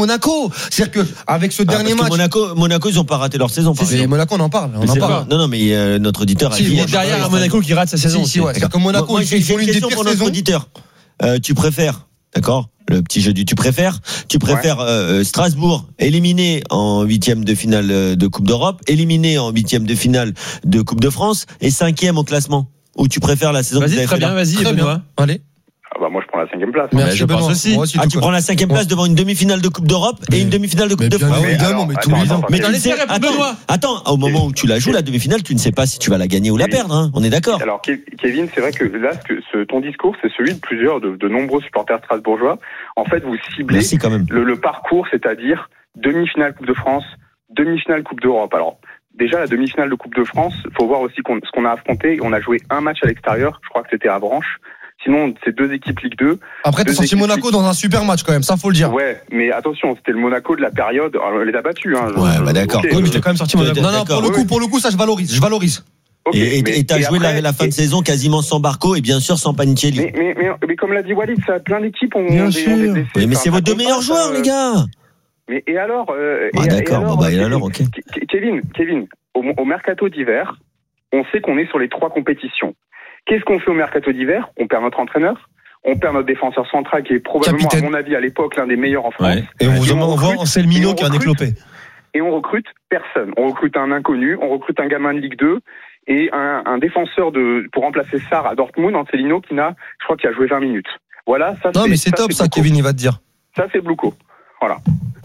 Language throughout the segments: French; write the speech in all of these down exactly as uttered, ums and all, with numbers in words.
Monaco. C'est-à-dire que avec ce ah, dernier match, Monaco, Monaco, ils ont pas raté leur saison. Si, si, Monaco, on en parle. On en parle. Non, non, mais euh, notre auditeur si, a dit derrière Monaco qui rate sa saison. Si, si, ouais. C'est-à-dire que Monaco, moi, j'ai une question pour notre auditeur. Euh, tu préfères, d'accord, le petit jeu du tu préfères, tu préfères ouais. euh, Strasbourg éliminé en huitième de finale de Coupe d'Europe, éliminé en huitième de finale de Coupe de France et cinquième au classement. Ou tu préfères la saison vas-y, que vous avez très fait bien, là. vas-y, très Benoît. Bien. Allez. Ah bah moi je prends la cinquième place. Merci, je pense aussi. aussi. Ah, tu prends la cinquième place devant une demi-finale de Coupe d'Europe et une demi-finale de Coupe de France. Évidemment, mais tous les ans. Mais tu sais, attends, attends, au moment où tu la joues la demi-finale, tu ne sais pas si tu vas la gagner ou la perdre. Hein. On est d'accord. Alors Kevin, c'est vrai que là, ce, ce, ton discours, c'est celui de plusieurs, de, de nombreux supporters strasbourgeois. En fait, vous ciblez Merci quand même. Le, le parcours, c'est-à-dire demi-finale Coupe de France, demi-finale Coupe d'Europe. Alors. Déjà, la demi-finale de Coupe de France, faut voir aussi qu'on, ce qu'on a affronté. On a joué un match à l'extérieur, je crois que c'était à Branche. Sinon, c'est deux équipes Ligue deux. Après, t'as sorti Monaco Ligue... dans un super match quand même, ça faut le dire. Ouais, mais attention, c'était le Monaco de la période. On les a battus. Hein, ouais, je, bah d'accord. Okay, oui, mais j'ai quand même sorti Monaco. Non, non, pour le coup, oui. pour le coup, ça je valorise. Je valorise. Okay, et, et t'as et joué après, la, la fin et... de saison quasiment sans Barco et bien sûr sans Panicelli. Mais, mais, mais, mais comme l'a dit Walid, ça a plein d'équipes. On, bien on, sûr. On des, des, oui, mais c'est vos deux meilleurs joueurs, euh... les gars. Mais et alors euh, ah, et, d'accord, et alors, bon bah et Kevin, alors, ok. Kevin, Kevin, au, au mercato d'hiver, on sait qu'on est sur les trois compétitions. Qu'est-ce qu'on fait au mercato d'hiver ? On perd notre entraîneur, on perd notre défenseur central qui est probablement, Capitaine. à mon avis, à l'époque, l'un des meilleurs en France. Ouais. Et on vous envoie Anselmino qui a un éclopé. Et on recrute personne. On recrute un inconnu, on recrute un gamin de Ligue deux et un, un défenseur de pour remplacer Sarr à Dortmund, Anselmino, qui n'a, je crois qu'il a joué vingt minutes. Voilà, ça. Non, c'est, mais c'est ça, top, c'est ça, Kevin, il va te dire. Ça, c'est Blouco. Voilà.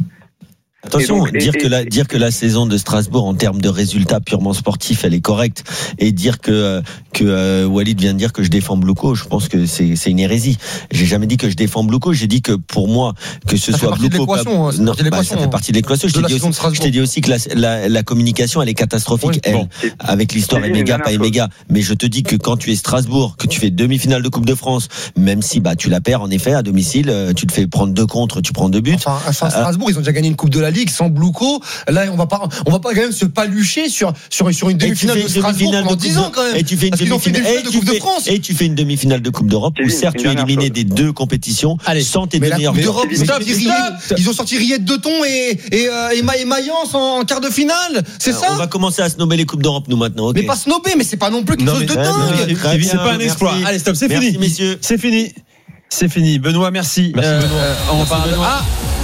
Attention, donc, dire et, que la dire que la saison de Strasbourg en termes de résultats purement sportifs, elle est correcte, et dire que que euh, Walid vient de dire que je défends Blouco, je pense que c'est c'est une hérésie. J'ai jamais dit que je défends Blouco, j'ai dit que pour moi que ce ça soit Blouco, pas, non, bah, ça fait partie de l'équation. Je t'ai dit aussi, je t'ai dit aussi que la, la la communication elle est catastrophique, oui, elle, bon. avec l'histoire Emega pas Emega. Mais je te dis que quand tu es Strasbourg, que tu fais demi-finale de Coupe de France, même si bah tu la perds en effet à domicile, tu te fais prendre deux contre, tu prends deux buts. Enfin, enfin Strasbourg, euh, ils ont déjà gagné une Coupe de la Ligue sans Blouco. Là, on va pas, on va pas quand même se palucher sur sur sur une demi-finale de Strasbourg pendant dix ans quand même. Et tu fais une demi-finale de Coupe de France. Et tu fais une demi-finale de Coupe d'Europe où certes tu es éliminé des deux compétitions sans tes deux meilleurs joueurs. Ils ont sorti Riette de Thon et et et Mayence en quart de finale. C'est ça. On va commencer à snobber les Coupes d'Europe nous maintenant. Mais pas snobber, mais c'est pas non plus quelque chose de dingue. C'est pas un exploit. Allez, stop, c'est fini, messieurs. C'est fini. C'est fini. Benoît, merci. On parle. Ah.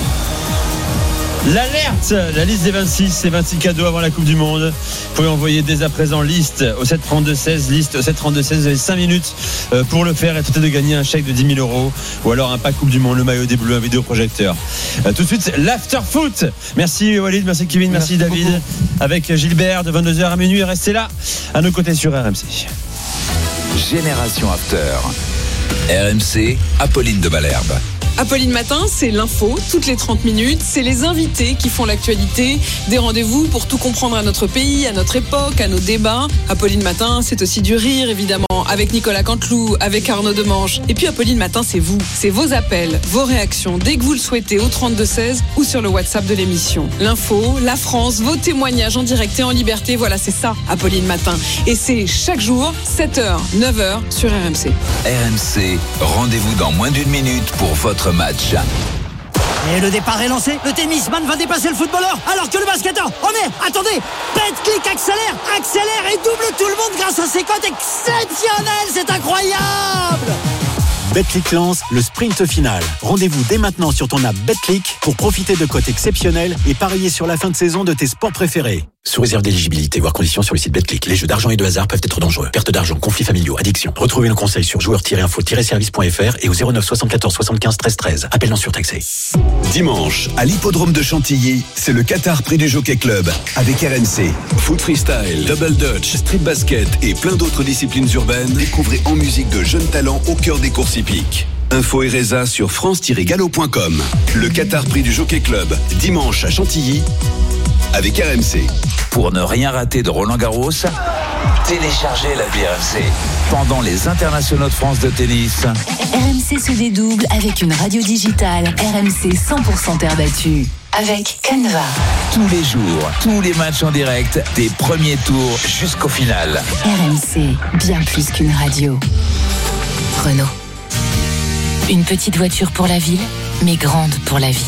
L'alerte, la liste des vingt-six, c'est vingt-six cadeaux avant la Coupe du Monde. Vous pouvez envoyer dès à présent liste au sept trente-deux seize, liste au sept trente-deux seize. Vous avez cinq minutes pour le faire et tenter de gagner un chèque de dix mille euros ou alors un pack Coupe du Monde, le maillot des Bleus, un vidéoprojecteur. Tout de suite, l'after foot. Merci Walid, merci Kevin, merci, merci David. Beaucoup. Avec Gilbert de vingt-deux heures à minuit. Restez là, à nos côtés sur R M C. Génération After. R M C, Apolline de Malherbe. Apolline Matin, c'est l'info, toutes les trente minutes, c'est les invités qui font l'actualité, des rendez-vous pour tout comprendre à notre pays, à notre époque, à nos débats. Apolline Matin, c'est aussi du rire évidemment, avec Nicolas Canteloup, avec Arnaud Demange. Et puis Apolline Matin, c'est vous, c'est vos appels, vos réactions, dès que vous le souhaitez au trente-deux seize ou sur le WhatsApp de l'émission. L'info, la France, vos témoignages en direct et en liberté, voilà c'est ça, Apolline Matin. Et c'est chaque jour, sept heures, neuf heures sur R M C. R M C, rendez-vous dans moins d'une minute pour votre match. Et le départ est lancé, le tennisman va dépasser le footballeur alors que le basketteur, oh mais attendez, Betclic accélère, accélère et double tout le monde grâce à ses cotes exceptionnelles, c'est incroyable. Betclic lance le sprint final. Rendez-vous dès maintenant sur ton app Betclic pour profiter de cotes exceptionnelles et parier sur la fin de saison de tes sports préférés. Sous réserve d'éligibilité, voire conditions sur le site Betclic. Les jeux d'argent et de hasard peuvent être dangereux. Perte d'argent, conflits familiaux, addiction. Retrouvez nos conseils sur joueurs tiret info tiret service point f r et au zéro neuf soixante-quatorze soixante-quinze treize treize. Appel non surtaxé. Dimanche, à l'hippodrome de Chantilly, c'est le Qatar Prix du Jockey Club avec R M C. Foot freestyle, double dutch, street basket et plein d'autres disciplines urbaines. Découvrez en musique de jeunes talents au cœur des courses hippiques. Info et résa sur france tiret galop point com. Le Qatar Prix du Jockey Club, dimanche à Chantilly, avec R M C. Pour ne rien rater de Roland Garros, téléchargez l'appli R M C. Pendant les internationaux de France de tennis, R M C se dédouble avec une radio digitale R M C cent pour cent terre battue. Avec Canva. Tous les jours, tous les matchs en direct, des premiers tours jusqu'au final. R M C, bien plus qu'une radio. Renault. Une petite voiture pour la ville, mais grande pour la vie.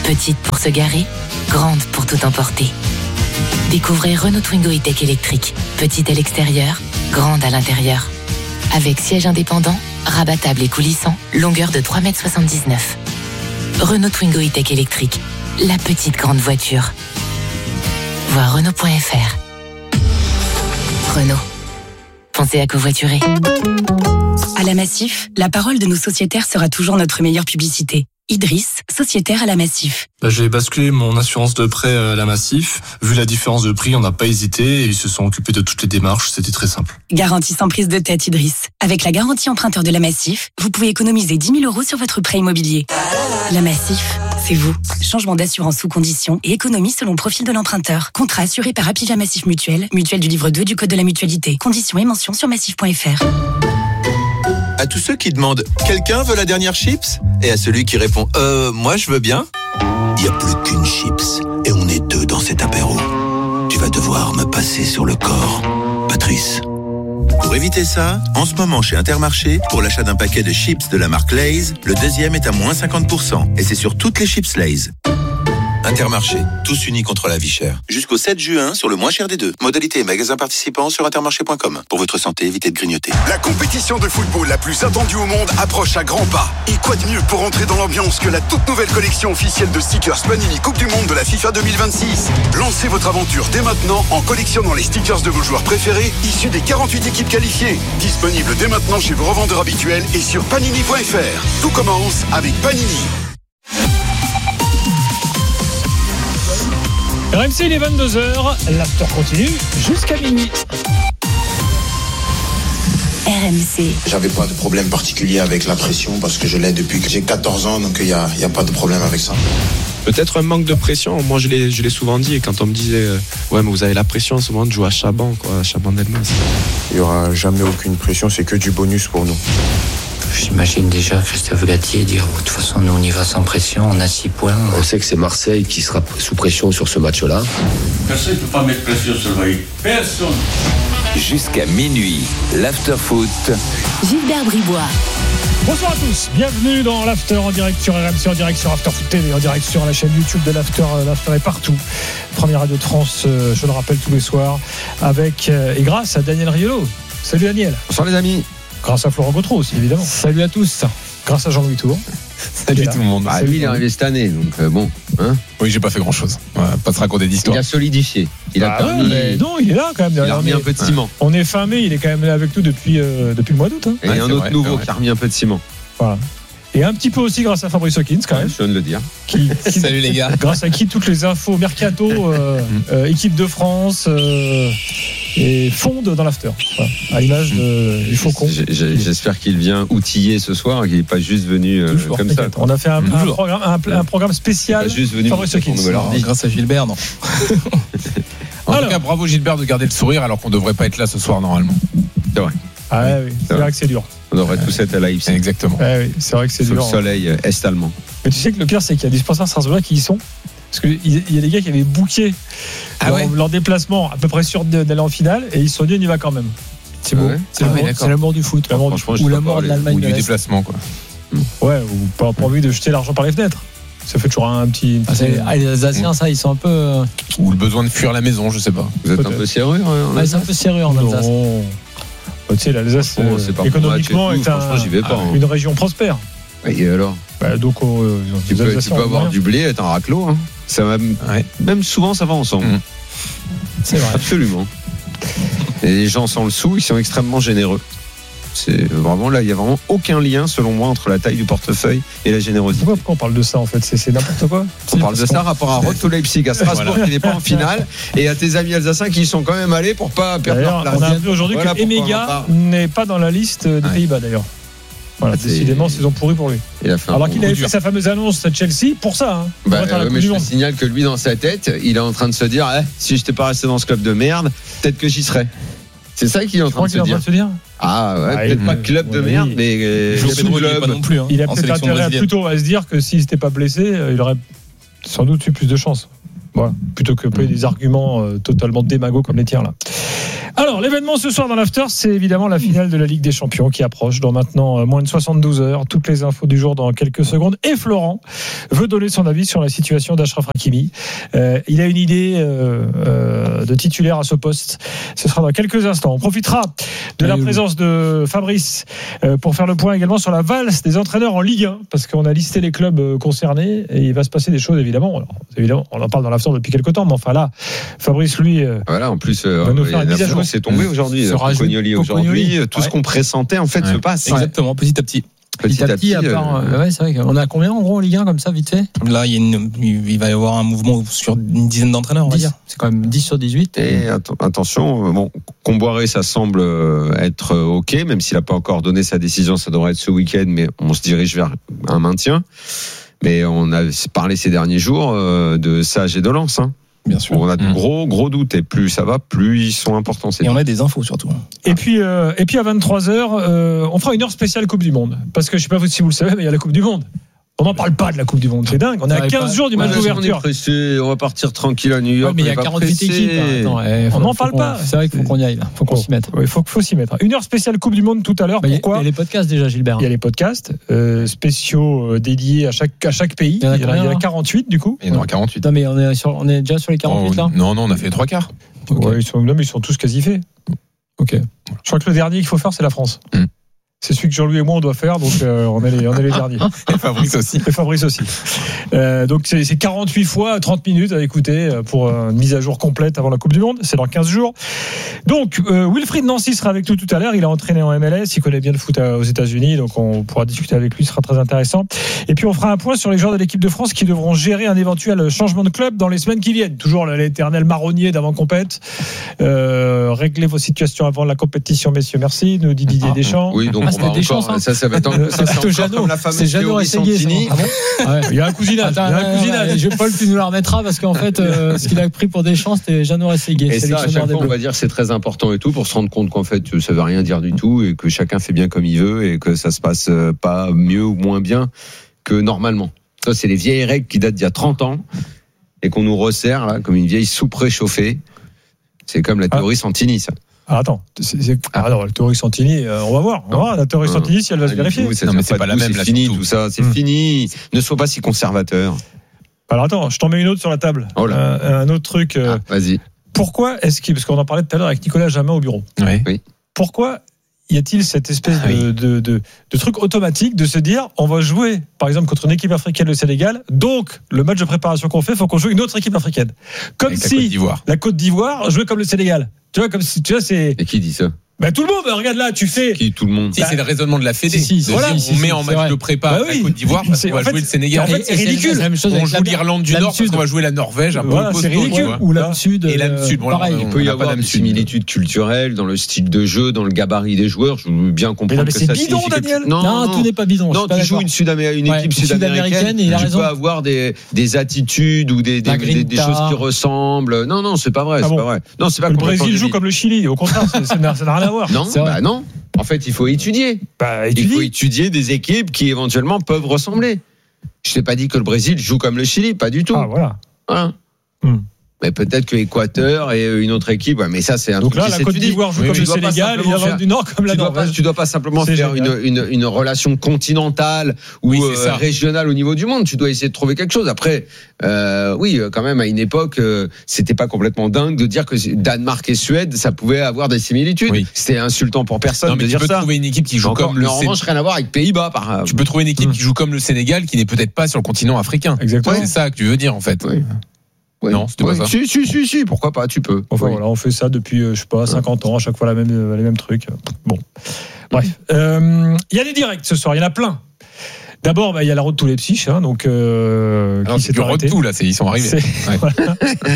Petite pour se garer, grande pour tout emporter. Découvrez Renault Twingo E-Tech électrique. Petite à l'extérieur, grande à l'intérieur. Avec siège indépendant, rabattable et coulissant, longueur de trois mètres soixante-dix-neuf. Renault Twingo E-Tech électrique, la petite grande voiture. Voir Renault point F R. Renault. Pensez à covoiturer. À la Massif, la parole de nos sociétaires sera toujours notre meilleure publicité. Idriss, sociétaire à la Massif. Bah, j'ai basculé mon assurance de prêt à la Massif. Vu la différence de prix, on n'a pas hésité et ils se sont occupés de toutes les démarches. C'était très simple. Garantie sans prise de tête, Idriss. Avec la garantie emprunteur de la Massif, vous pouvez économiser dix mille euros sur votre prêt immobilier. La Massif, c'est vous. Changement d'assurance sous condition et économie selon profil de l'emprunteur. Contrat assuré par Apivia Massif Mutuelle, mutuelle du livre deux du Code de la mutualité. Conditions et mentions sur massif point F R. À tous ceux qui demandent « Quelqu'un veut la dernière chips ?» et à celui qui répond « Euh, moi je veux bien », il n'y a plus qu'une chips et on est deux dans cet apéro. Tu vas devoir me passer sur le corps, Patrice. Pour éviter ça, en ce moment chez Intermarché, pour l'achat d'un paquet de chips de la marque Lay's, le deuxième est à moins cinquante pour cent et c'est sur toutes les chips Lay's. Intermarché, tous unis contre la vie chère. Jusqu'au sept juin sur le moins cher des deux. Modalité et magasin participants sur intermarché point com. Pour votre santé, évitez de grignoter. La compétition de football la plus attendue au monde approche à grands pas. Et quoi de mieux pour entrer dans l'ambiance que la toute nouvelle collection officielle de stickers Panini Coupe du Monde de la FIFA deux mille vingt-six. Lancez votre aventure dès maintenant en collectionnant les stickers de vos joueurs préférés issus des quarante-huit équipes qualifiées. Disponible dès maintenant chez vos revendeurs habituels et sur panini point F R. Tout commence avec Panini. R M C, il est vingt-deux heures, l'after continue jusqu'à minuit. R M C. J'avais pas de problème particulier avec la pression parce que je l'ai depuis que j'ai quatorze ans, donc il n'y a, y a pas de problème avec ça. Peut-être un manque de pression, moi je l'ai, je l'ai souvent dit, et quand on me disait euh, ouais mais vous avez la pression en ce moment de jouer à Chaban, quoi, à Chaban-Delmas. Il n'y aura jamais aucune pression, c'est que du bonus pour nous. J'imagine déjà Christophe Galtier dire de toute façon nous on y va sans pression, on a six points. On sait que c'est Marseille qui sera sous pression sur ce match-là. Personne ne peut pas mettre pression sur le Vaille. Personne. Jusqu'à minuit, l'after-foot. Gilbert Bribois. Bonsoir à tous, bienvenue dans l'After en direct sur R M C, en direct sur After Foot T V, en direct sur la chaîne YouTube de l'After. L'After est partout. Première radio de France, je le rappelle, tous les soirs, avec et grâce à Daniel Riolo. Salut Daniel. Bonsoir les amis. Grâce à Florent Gautreau aussi, évidemment. Salut à tous. Grâce à Jean-Louis Tour. Salut tout le monde. Ah, lui, il est arrivé cette année, donc euh, bon. Hein oui, j'ai pas fait grand-chose. On va pas se raconter d'histoire. Il a solidifié. Il a ah permis. Ouais, non, il est là quand même. Il a remis un peu de ciment. On est fin mai, il est quand même là avec nous depuis, euh, depuis le mois d'août. Hein. Et il y a un autre vrai, nouveau qui a remis un peu de ciment. Voilà. Et un petit peu aussi grâce à Fabrice Hawkins, quand même. Je viens de le dire. Qui, qui, Salut les gars. Grâce à qui toutes les infos mercato, euh, euh, équipe de France euh, et fondent dans l'after. Voilà. À l'image de, du Faucon. J'espère qu'il vient outillé ce soir, qu'il n'est pas juste venu euh, comme ça. On a fait un, un, programme, un, un programme spécial. Juste venu Fabrice Hawkins. Grâce à Gilbert, non. En alors, tout cas, bravo Gilbert de garder le sourire alors qu'on ne devrait pas être là ce soir normalement. C'est vrai. Ah oui, oui. C'est vrai que c'est dur. On devrait tous être à Leipzig. Exactement. Ah oui, c'est vrai que c'est sous dur. Le soleil hein. Est-allemand. Mais tu sais que le pire, c'est qu'il y a des supporters strasbourgeois qui y sont. Parce qu'il y a des gars qui avaient booké ah leur, ouais. leur déplacement à peu près sûr d'aller en finale et ils se sont dit on y va quand même. C'est beau. Ah ouais. C'est, ah ouais, la mort du foot. La mort du, ou la mort de l'Allemagne. Ou du déplacement, quoi. Ouais, ou pas, pas envie de jeter l'argent par les fenêtres. Ça fait toujours un petit. Ah, ah, les Alsaciens, ça, ils sont un peu. Ou le besoin de fuir la maison, je sais pas. Vous êtes Peut-être. un peu sérieux hein, ouais, c'est un peu sérieux en Alsace. Non. Tu sais, l'Alsace, oh, euh, économiquement, est un, j'y vais pas, hein. une région prospère. Et alors bah, donc, euh, tu, peux, tu peux avoir du blé et être un raclot. Hein. Ça va, ouais. Même souvent, ça va ensemble. Mmh. C'est vrai. Absolument. Et les gens sans le sou, ils sont extrêmement généreux. C'est vraiment là, il n'y a vraiment aucun lien, selon moi, entre la taille du portefeuille et la générosité. Pourquoi, pourquoi on parle de ça en fait ? C'est, c'est n'importe quoi. On parle de ça par rapport à Road to Leipzig, à Strasbourg voilà. Qui n'est pas en finale, et à tes amis alsaciens qui y sont quand même allés pour pas perdre leur place. On a appris aujourd'hui voilà que Emega n'est pas dans la liste des ouais. Pays-Bas d'ailleurs. Voilà, c'est... décidément, saison pourrie pour lui. Alors qu'il avait dur. fait sa fameuse annonce à Chelsea pour ça. Hein, pour bah, euh, mais je te signale que lui, dans sa tête, il est en train de se dire eh, si je n'étais pas resté dans ce club de merde, peut-être que j'y serais. C'est ça qu'il est en train de se dire. dire. Ah ouais, ah, peut-être il... pas club de merde, ouais, mais euh, club. Pas non plus, hein. Il a peut-être intérêt plutôt à se dire que s'il n'était pas blessé, il aurait sans doute eu plus de chance. Voilà, plutôt que payer mmh. des arguments euh, totalement démagos comme les tiens là. Alors, l'événement ce soir dans l'After, c'est évidemment la finale de la Ligue des Champions qui approche dans maintenant euh, moins de soixante-douze heures. Toutes les infos du jour dans quelques secondes. Et Florent veut donner son avis sur la situation d'Achraf Hakimi. Euh, il a une idée euh, euh, de titulaire à ce poste. Ce sera dans quelques instants. On profitera de la présence de Fabrice euh, pour faire le point également sur la valse des entraîneurs en Ligue un, parce qu'on a listé les clubs euh, concernés et il va se passer des choses évidemment. Alors, évidemment, on en parle dans l'After depuis quelques temps, mais enfin là, Fabrice lui. Euh, voilà, en plus, euh, va nous faire une mise à jour. C'est tombé aujourd'hui. Cognoli aujourd'hui, tout ouais. ce qu'on pressentait en fait ouais. se passe. Exactement, petit à petit. Petit, petit à petit, à part, euh... ouais, c'est vrai qu'on a combien en gros en Ligue un comme ça vite fait. Là, il, y a une, il va y avoir un mouvement sur une dizaine d'entraîneurs, on va dire. C'est quand même dix sur dix-huit. Et att- attention, bon, Comboiré, ça semble être ok, même s'il n'a pas encore donné sa décision, ça devrait être ce week-end, mais on se dirige vers un maintien. Mais on a parlé ces derniers jours de Sage et de Lens. Hein. Bien sûr. On a de gros gros doutes et plus ça va, plus ils sont importants. Et on a des infos surtout. Et puis euh, et puis à vingt-trois heures, euh, on fera une heure spéciale Coupe du Monde parce que je sais pas si vous le savez, mais il y a la Coupe du Monde. On n'en parle pas de la Coupe du Monde, c'est dingue. On est à quinze pas, jours du match ouais, d'ouverture. On est pressé, on va partir tranquille à New York. Ouais, mais il y a quarante-huit équipes. Attends, eh, on n'en parle pas. C'est vrai qu'il faut qu'on y aille. Il faut qu'on bon, s'y mette. Il faut, faut s'y mettre. Une heure spéciale Coupe du Monde tout à l'heure. Bah, Pourquoi ? Il y a les podcasts déjà, Gilbert. Il y a les podcasts euh, spéciaux euh, dédiés à chaque, à chaque pays. Il y en a, il y en a, il y en a quarante-huit du coup. Il y en a quarante-huit. Non, mais on est, sur, on est déjà sur les quarante-huit oh, là. Non, non, on a fait les trois quarts. Okay. Ouais, ils sont, non, mais ils sont tous quasi faits. Ok. Je crois que le dernier qu'il faut faire, c'est la France. Mm. C'est celui que Jean-Louis et moi on doit faire, donc euh, on est les, on est les derniers. Et Fabrice aussi. Et Fabrice aussi. Euh, donc c'est, c'est quarante-huit fois trente minutes à écouter pour une mise à jour complète avant la Coupe du Monde. C'est dans quinze jours. Donc euh, Wilfried Nancy sera avec nous tout à l'heure. Il a entraîné en M L S, il connaît bien le foot aux États-Unis, donc on pourra discuter avec lui. Ce sera très intéressant. Et puis on fera un point sur les joueurs de l'équipe de France qui devront gérer un éventuel changement de club dans les semaines qui viennent. Toujours l'éternel marronnier d'avant compète. Euh, réglez vos situations avant la compétition, messieurs. Merci. Nous dit Didier ah, Deschamps. Oui, donc. Ah, c'était des chances, hein. Ça, ça va être en... ça, c'est Jeannot, comme la fameuse c'est Jeannot et Santini. Ah bon ouais. Il y a un cousinage. Attends, il y a un cousinage. Je Paul, tu nous la remettras parce qu'en fait, euh, ce qu'il a pris pour Deschamps, c'était Jeannot Rességuier. Et ça, à chaque fois, on va dire que c'est très important et tout pour se rendre compte qu'en fait, ça veut rien dire du tout et que chacun fait bien comme il veut et que ça se passe pas mieux ou moins bien que normalement. Ça, c'est les vieilles règles qui datent d'il y a trente ans et qu'on nous resserre là comme une vieille soupe réchauffée. C'est comme la théorie ah. Santini, ça. Ah, attends, c'est, c'est... Ah, alors, la théorie Santini, euh, on va voir. On va voir la théorie Santini si elle va se vérifier. Vous, non, mais c'est pas la même. C'est fini tout ça. C'est mmh. fini. Ne sois pas si conservateur. Alors attends, je t'en mets une autre sur la table. Oh là. Un, un autre truc. Euh, ah, vas-y. Pourquoi est-ce qu'il, parce qu'on en parlait tout à l'heure avec Nicolas Jamin au bureau. Oui. oui. Pourquoi y a-t-il cette espèce ah, de, oui. de, de, de truc automatique de se dire on va jouer par exemple contre une équipe africaine, le Sénégal, donc le match de préparation qu'on fait, il faut qu'on joue une autre équipe africaine. Comme avec si la Côte d'Ivoire. la Côte d'Ivoire jouait comme le Sénégal. Tu vois, comme si, tu vois, c'est. Et qui dit ça? Bah, tout le monde, regarde là, tu fais. Qui, tout le monde. Si, bah, c'est le raisonnement de la Fédé. Si, si, voilà, si, on si, met si, en match vrai. de prépa bah, la oui. Côte d'Ivoire parce qu'on va jouer le Sénégal. En fait, c'est ridicule. C'est on joue l'Irlande du Nord parce qu'on va jouer la Norvège. Un voilà, peu c'est ridicule. Ou l'Âme Sud. Et l'Âme Sud. Pareil. Il peut y avoir des similitudes culturelles dans le style de jeu, dans le gabarit des joueurs. Je veux bien comprendre que ça signifie. C'est bidon, Daniel. Non, tout n'est pas bidon. Non, tu joues une équipe sud-américaine. Tu peux avoir des attitudes ou des choses qui ressemblent. Non, non, c'est pas vrai. C'est pas vrai. Non, c'est pas. Le Brésil joue comme le Chili. Au contraire, ça n'a rien à voir. Non, bah non. En fait, il faut étudier. Bah, il faut étudier des équipes qui éventuellement peuvent ressembler. Je t'ai pas dit que le Brésil joue comme le Chili, pas du tout. Ah voilà. Voilà. Hmm. Mais peut-être que l'Équateur et une autre équipe. Ouais, mais ça, c'est un donc truc là, qui la Côte d'Ivoire joue oui, comme le Sénégal et l'Irlande du Nord comme la Norvège. Tu dois pas simplement c'est faire une, une, une relation continentale ou oui, euh, régionale au niveau du monde. Tu dois essayer de trouver quelque chose. Après, euh, oui, quand même, à une époque, euh, c'était pas complètement dingue de dire que Danemark et Suède, ça pouvait avoir des similitudes. Oui. C'était insultant pour personne non, mais de dire ça. Tu peux trouver une équipe qui joue Encore, comme le Sénégal. En revanche, rien à voir avec Pays-Bas. Par... Tu peux trouver une équipe mmh. qui joue comme le Sénégal, qui n'est peut-être pas sur le continent africain. Exactement. C'est ça que tu veux dire, en fait. Oui. Ouais. Non, c'était ouais. pas ça. Si, si, si, si, pourquoi pas, tu peux. Enfin, oui. voilà, on fait ça depuis, je sais pas, cinquante ans, à chaque fois la même, les mêmes trucs. Bon. Bref. Il euh, y a des directs ce soir, il y en a plein. D'abord, bah, il y a la road to Leipzig, hein, donc euh, Alors, qui c'est s'est du road to là, c'est, ils sont arrivés. Ouais. Voilà.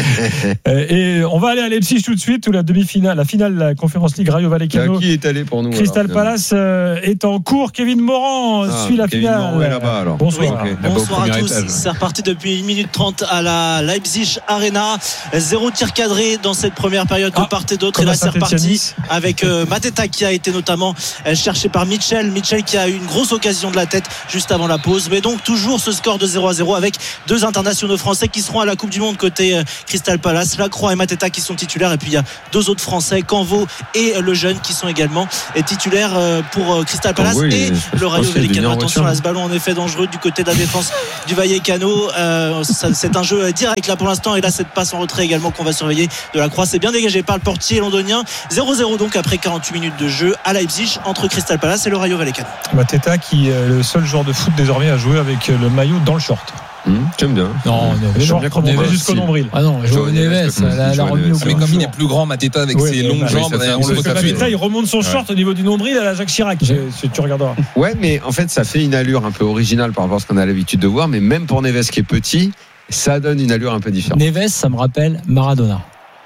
Et on va aller à Leipzig tout de suite où la demi-finale, la finale de la Conférence Ligue Rayo Vallecano. Qui est allé pour nous Crystal alors, Palace euh, est en cours. Kevin Morand ah, suit la Kevin finale. Morand est là-bas, alors. Bonsoir. Oui, okay. Bonsoir à tous. Étage. C'est reparti depuis une minute trente à la Leipzig Arena. Zéro tir cadré dans cette première période de ah, part et d'autre. Et là, c'est reparti avec euh, Mateta qui a été notamment cherché par Mitchell. Mitchell qui a eu une grosse occasion de la tête juste avant la pause. Mais donc toujours ce score de zéro à zéro avec deux internationaux français qui seront à la Coupe du Monde côté Crystal Palace, Lacroix et Mateta qui sont titulaires, et puis il y a deux autres Français, Canvo et le jeune, qui sont également titulaires pour Crystal Palace. Oui, et le Rayo Vallecano. Attention à ce ballon en effet dangereux du côté de la défense du Vallecano. Euh, ça, c'est un jeu direct là pour l'instant, et là cette passe en retrait également qu'on va surveiller de la Croix, c'est bien dégagé par le portier londonien. Zéro zéro donc après quarante-huit minutes de jeu à Leipzig entre Crystal Palace et le Rayo Vallecano. Mateta qui est le seul joueur de foot désormais à jouer avec le maillot dans le short. Mmh, j'aime bien. Non, le short jusqu'au nombril. Ah non, Joao Neves, la remise au. Mais comme il est plus grand, Mateta avec ses longues jambes, on le voit tout de suite. Mateta, il remonte son short au niveau du nombril à la Jacques Chirac, si tu regarderas. Ouais, mais en fait, ça fait une allure un peu originale par rapport à ce qu'on a l'habitude de voir, mais même pour Neves qui est petit, ça donne une allure un peu différente. Neves, ça me rappelle Maradona.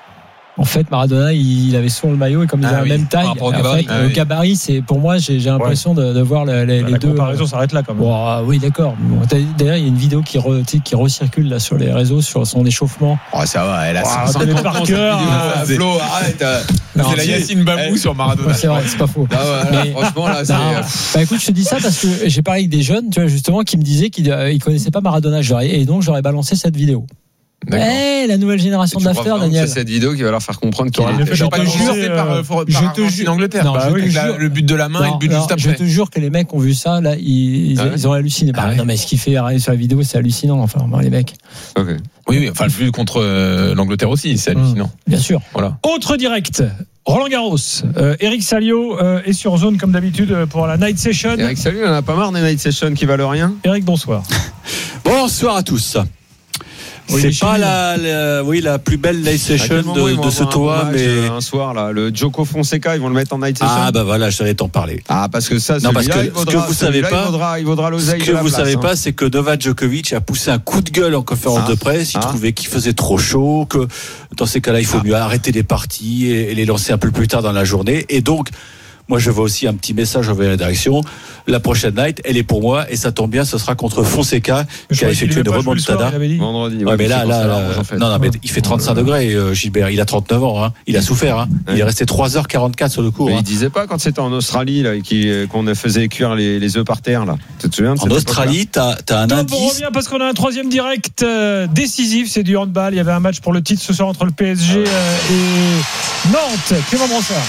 En fait, Maradona, il avait souvent le maillot, et comme il ah a oui, la même taille, au gabarit, fait, ah le oui. gabarit, c'est pour moi, j'ai, j'ai l'impression ouais. de, de voir les, les, bah, les la deux. La comparaison s'arrête là, quand même. Bon, ah, oui, d'accord. Bon, d'ailleurs, il y a une vidéo qui, re, qui recircule là sur les réseaux sur son échauffement. Oh, ça va, elle a oh, cinquante par cœur. Flo, arrête. C'est la Yacine Babou sur Maradona. C'est vrai, c'est pas faux. Ah ouais, là, mais, franchement, là, c'est. Non, bah écoute, je te dis ça parce que j'ai parlé avec des jeunes, tu vois, justement, qui me disaient qu'ils ne connaissaient pas Maradona, et donc j'aurais balancé cette vidéo. Eh, la nouvelle génération de l'after, Daniel. C'est cette vidéo qui va leur faire comprendre qu'il est. Je te jure, je te jure, Angleterre. Non, bah oui, la, le but de la main, non, et le but non, juste après. Je te jure que les mecs ont vu ça, là, ils, ah ouais. ils ont halluciné. Bah, ah ouais. Non, mais ce qu'il fait sur la vidéo, c'est hallucinant. Enfin, les mecs. Ok. Oui, oui. Enfin, le but contre euh, l'Angleterre aussi, c'est hallucinant. Mmh, bien sûr. Voilà. Autre direct. Roland Garros, euh, Eric Salio euh, est sur zone comme d'habitude pour la night session. Eric Salio, il en a pas marre des night sessions qui valent rien. Eric, bonsoir. Bonsoir à tous. Oui, c'est pas la, la, oui, la plus belle night session de, oui, de ce tournoi, mais un soir là, le Djoko Fonseca, ils vont le mettre en night session. Ah bah voilà, je savais t'en parler. Ah parce que ça, non, parce que il vaudra, ce que vous savez pas, il vaudra, il vaudra l'oseille. Ce que de vous place, savez hein. pas, c'est que Novak Djokovic a poussé un coup de gueule en conférence ah. de presse. Il ah. trouvait qu'il faisait trop chaud, que dans ces cas-là, il faut ah. mieux arrêter les parties et, et les lancer un peu plus tard dans la journée. Et donc, moi, je vois aussi un petit message envers la direction. La prochaine night, elle est pour moi, et ça tombe bien, ce sera contre Fonseca, je qui a effectué une remontada. Vendredi. Ouais, mais là, là, là, en fait. non, non, mais il fait trente-cinq degrés, euh, Gilbert. Il a trente-neuf ans, hein. Il a souffert, hein. Ouais. Il est resté trois heures quarante-quatre sur le cours. Mais hein. Il disait pas quand c'était en Australie, là, qu'on faisait cuire les, les œufs par terre, là. Tu te souviens de En Australie, t'as, t'as un Donc, indice. On revient parce qu'on a un troisième direct euh, décisif, c'est du handball. Il y avait un match pour le titre ce soir entre le P S G euh, et Nantes. Clément Bransard.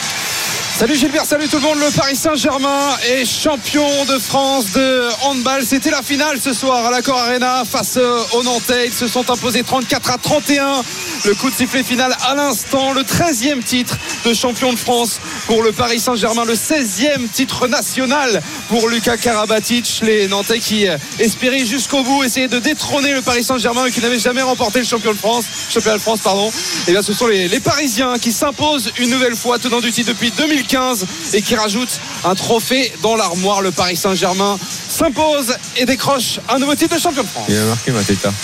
Salut Gilbert, salut tout le monde. Le Paris Saint-Germain est champion de France de handball. C'était la finale ce soir à l'Accor Arena face aux Nantais. Ils se sont imposés trente-quatre à trente et un. Le coup de sifflet final à l'instant. Le treizième titre de champion de France pour le Paris Saint-Germain. Le seizième titre national pour Luka Karabatic. Les Nantais qui espéraient jusqu'au bout essayer de détrôner le Paris Saint-Germain et qui n'avaient jamais remporté le champion de France, championnat de France, pardon. Et bien ce sont les, les Parisiens qui s'imposent une nouvelle fois, tenant du titre depuis deux mille quinze et qui rajoutent un trophée dans l'armoire. Le Paris Saint-Germain s'impose et décroche un nouveau titre de champion de France. Il a marqué Mateta.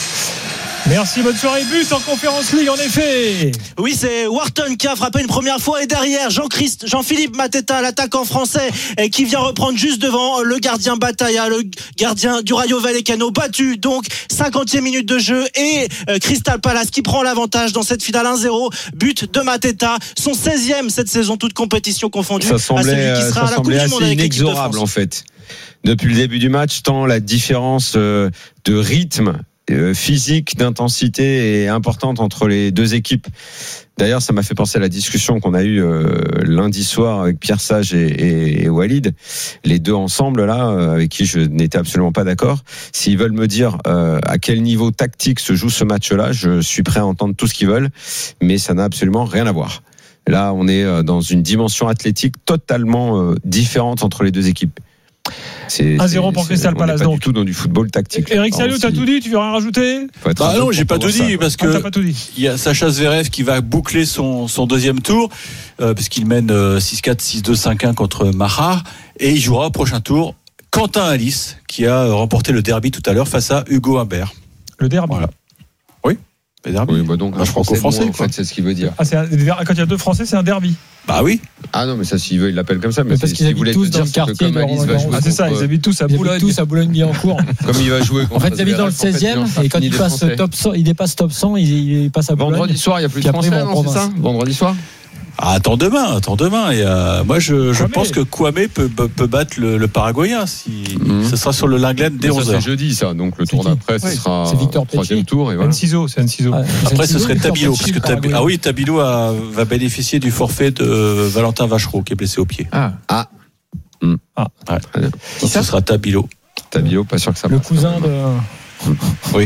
Merci, bonne soirée. But en Conférence League, en effet. Oui, c'est Wharton qui a frappé une première fois et derrière Jean-Christ, Jean-Philippe Mateta, l'attaquant français, qui vient reprendre juste devant le gardien Batailla, le gardien du Rayo Vallecano, battu donc cinquantième minute de jeu et Crystal Palace qui prend l'avantage dans cette finale un zéro. But de Mateta, son seizième cette saison, toute compétition confondue. Ça semblait, à celui qui sera ça à la Coupe semblait du Monde assez avec l'équipe de inexorable France. en fait. Depuis le début du match, tant la différence de rythme physique, d'intensité est importante entre les deux équipes. D'ailleurs, ça m'a fait penser à la discussion qu'on a eue euh, lundi soir avec Pierre Sage et, et, et Walid, les deux ensemble là, euh, avec qui je n'étais absolument pas d'accord. S'ils veulent me dire euh, à quel niveau tactique se joue ce match-là, je suis prêt à entendre tout ce qu'ils veulent, mais ça n'a absolument rien à voir. Là, on est dans une dimension athlétique totalement euh, différente entre les deux équipes. C'est, un zéro pour Crystal Palace, donc. Du tout dans du football tactique. Eric Salio, t'as tout dit, tu veux rien rajouter? Bah non, j'ai pas tout dit, parce que ah, pas tout dit. Il y a Sacha Zverev qui va boucler son, son deuxième tour, euh, parce qu'il mène euh, six quatre, six deux, cinq un contre Mahar, et il jouera au prochain tour Quentin Alice, qui a remporté le derby tout à l'heure face à Hugo Humbert. Le derby. Voilà. Oui. Le derby. Oui, bah donc, un franco-français, en fait, c'est ce qu'il veut dire. Ah, c'est un, quand il y a deux Français, c'est un derby. Bah oui. Ah non, mais ça, s'il veut, il l'appelle comme ça. Mais, mais parce qu'ils habitent tous dans le quartier de Alice va jouer. Ah, c'est ça, ils habitent tous à Boulogne. tous à Boulogne-Billancourt. Comme il va jouer. En fait, ils habitent dans le seizième, et quand il passe top cent, il dépasse top cent, il passe à Boulogne. Vendredi soir, il y a plus de Français, non, c'est ça? Vendredi soir? Ah, attends demain, attends demain. Et, euh, moi, je, je pense que Kwame peut, peut battre le, le Paraguayen. Si, mmh. Ce sera sur le Linglen dès onze heures. C'est jeudi, ça. Donc le tour d'après, ce sera le troisième tour. Et voilà. Enciso, c'est Enciso. Ah, Après, ce serait Victor Tabilo. Petit, Parce que Tabi... Ah oui, Tabilo a, va bénéficier du forfait de Valentin Vachereau, qui est blessé au pied. Ah. Ah. Mmh. ah. Ouais. Donc, ce sera Tabilo. Tabilo, pas sûr que ça Le passe. cousin de. Oui.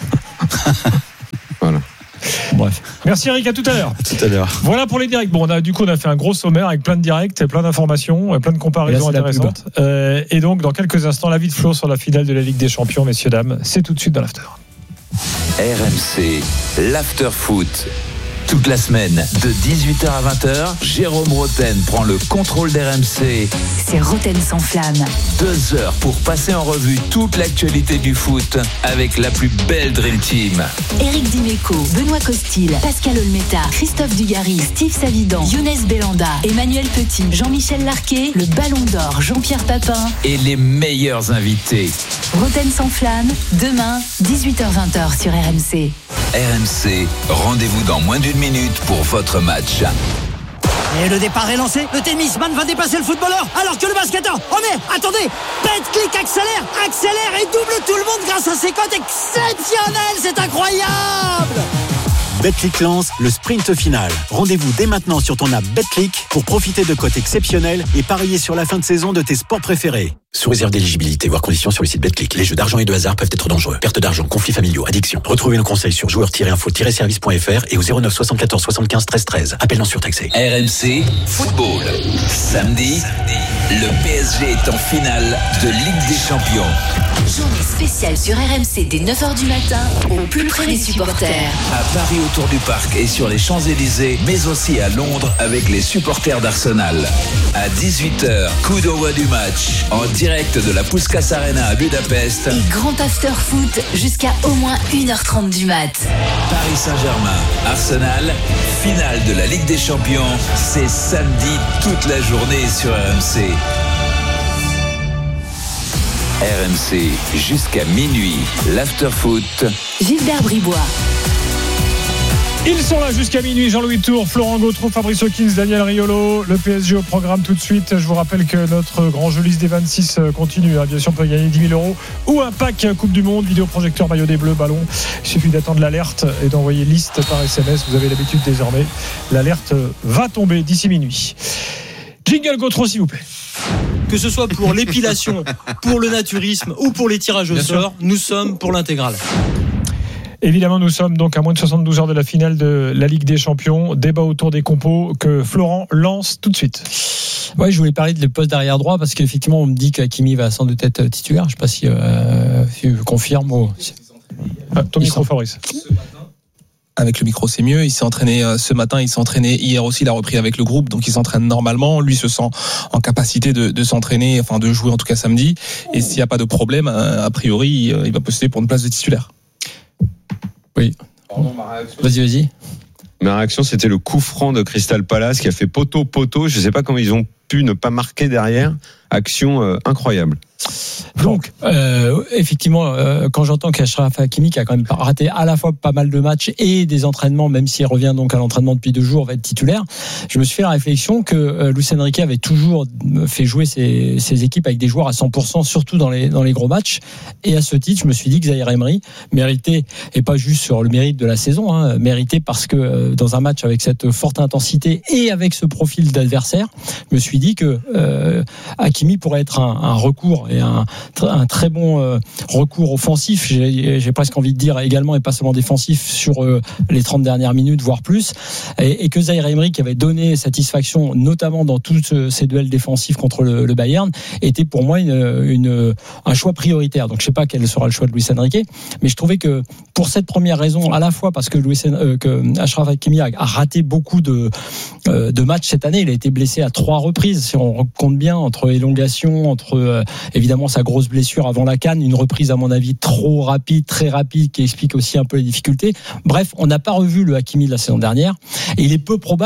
Voilà. Bref. Merci Eric, à tout à l'heure. À tout à l'heure. Voilà pour les directs. Bon, on a, du coup, on a fait un gros sommaire avec plein de directs, plein d'informations, plein de comparaisons là, intéressantes. Euh, et donc, dans quelques instants, l'avis de Flo sur la finale de la Ligue des Champions, messieurs, dames. C'est tout de suite dans l'after. R M C, l'after foot. Toute la semaine, de dix-huit heures à vingt heures, Jérôme Roten prend le contrôle d'R M C. C'est Roten sans flamme. Deux heures pour passer en revue toute l'actualité du foot avec la plus belle Dream Team. Éric Dimeco, Benoît Costil, Pascal Olmeta, Christophe Dugarry, Steve Savidan, Younes Bellanda, Emmanuel Petit, Jean-Michel Larquet, le Ballon d'Or, Jean-Pierre Papin. Et les meilleurs invités. Roten sans flamme, demain, dix-huit heures vingt sur R M C. R M C, rendez-vous dans moins d'une minute pour votre match. Et le départ est lancé, le tennisman va dépasser le footballeur alors que le basketteur, oh mais attendez, Betclic accélère, accélère et double tout le monde grâce à ses cotes exceptionnelles, c'est incroyable. Betclic lance le sprint final. Rendez-vous dès maintenant sur ton app Betclic pour profiter de cotes exceptionnelles et parier sur la fin de saison de tes sports préférés. Sous réserve d'éligibilité, voire conditions sur le site Betclic. Les jeux d'argent et de hasard peuvent être dangereux. Perte d'argent, conflits familiaux, addiction. Retrouvez nos conseils sur joueurs tiret info tiret service point f r et au zéro neuf soixante-quatorze soixante-quinze treize treize. Appel non surtaxé. R M C Football. Samedi, le P S G est en finale de Ligue des Champions. Journée spéciale sur R M C dès neuf heures du matin, au plus près des supporters. À Paris autour du parc et sur les Champs-Élysées, mais aussi à Londres avec les supporters d'Arsenal. À dix-huit heures, coup d'envoi du match en direct de la Puskás Arena à Budapest. Et grand after foot jusqu'à au moins une heure trente du mat. Paris Saint-Germain, Arsenal, finale de la Ligue des Champions. C'est samedi toute la journée sur R M C. R M C jusqu'à minuit. L'after foot. Gilbert Bribois. Ils sont là jusqu'à minuit, Jean-Louis Tour, Florent Gautreau, Fabrice Hawkins, Daniel Riolo, le P S G au programme tout de suite. Je vous rappelle que notre grand jeu liste des vingt-six continue. Bien sûr, on peut gagner dix mille euros ou un pack Coupe du Monde, vidéoprojecteur, maillot des Bleus, ballon. Il suffit d'attendre l'alerte et d'envoyer liste par S M S. Vous avez l'habitude désormais. L'alerte va tomber d'ici minuit. Jingle Gautreau, s'il vous plaît. Que ce soit pour l'épilation, pour le naturisme ou pour les tirages au sort, nous sommes pour l'intégrale. Évidemment, nous sommes donc à moins de soixante-douze heures de la finale de la Ligue des Champions. Débat autour des compos que Florent lance tout de suite. Ouais, je voulais parler de le poste d'arrière droit parce qu'effectivement, on me dit qu'Hakimi va sans doute être titulaire. Je ne sais pas si, euh, si je confirme ou. Ah, ton micro, Fabrice. Avec le micro, c'est mieux. Il s'est entraîné ce matin, il s'est entraîné hier aussi, il a repris avec le groupe, donc il s'entraîne normalement. Lui se sent en capacité de, de s'entraîner, enfin de jouer en tout cas samedi. Et s'il n'y a pas de problème, a priori, il va postuler pour une place de titulaire. Oui. Pardon, ma réaction. Vas-y, vas-y. Ma réaction, c'était le coup franc de Crystal Palace qui a fait poteau-poteau. Je ne sais pas comment ils ont pu ne pas marquer derrière. Action euh, incroyable. Donc, euh, effectivement, euh, quand j'entends qu'Achraf Hakimi, qui a quand même raté à la fois pas mal de matchs et des entraînements, même s'il revient donc à l'entraînement depuis deux jours, va être titulaire, je me suis fait la réflexion que euh, Luis Enrique avait toujours fait jouer ses, ses équipes avec des joueurs à cent pour cent, surtout dans les, dans les gros matchs. Et à ce titre, je me suis dit que Zaïre Emery méritait, et pas juste sur le mérite de la saison, hein, méritait parce que euh, dans un match avec cette forte intensité et avec ce profil d'adversaire, je me suis dit que euh, Hakimi pourrait être un, un recours et un, un très bon euh, recours offensif, j'ai, j'ai presque envie de dire également, et pas seulement défensif, sur euh, les trente dernières minutes, voire plus, et, et que Zaïre Emery, qui avait donné satisfaction, notamment dans tous ce, ces duels défensifs contre le, le Bayern, était pour moi une, une, un choix prioritaire. Donc je ne sais pas quel sera le choix de Luis Enrique, mais je trouvais que pour cette première raison, à la fois parce que, Luis, euh, que Achraf Hakimi a, a raté beaucoup de, euh, de matchs cette année, il a été blessé à trois reprises, si on compte bien, entre élongation, entre euh, évidemment sa grosse blessure avant la CAN, une reprise à mon avis trop rapide, très rapide, qui explique aussi un peu les difficultés. Bref, on n'a pas revu le Hakimi de la saison dernière, et il est peu probable